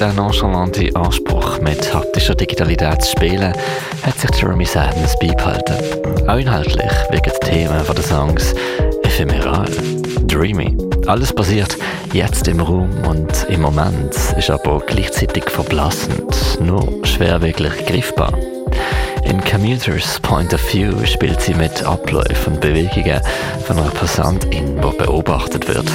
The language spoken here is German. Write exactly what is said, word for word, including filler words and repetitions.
den nonchalanten Anspruch, mit haptischer Digitalität zu spielen, hat sich Jeremy Sadness beibehalten. Auch inhaltlich wirken die Themen der Songs ephemeral, dreamy. Alles passiert jetzt im Raum und im Moment ist aber gleichzeitig verblassend, nur schwer wirklich greifbar. In Commuters Point of View spielt sie mit Abläufen und Bewegungen von einer Passantin, die beobachtet wird.